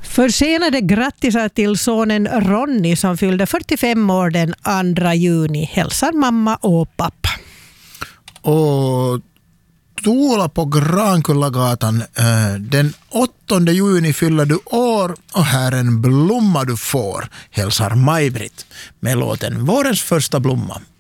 Försenade grattisar till sonen Ronny som fyllde 45 år den 2 juni. Hälsar mamma och pappa. Och Tuula på Grankullagatan, den 8 juni fyller du år och här en blomma du får, hälsar Maj-Britt med låten Vårens första blomma.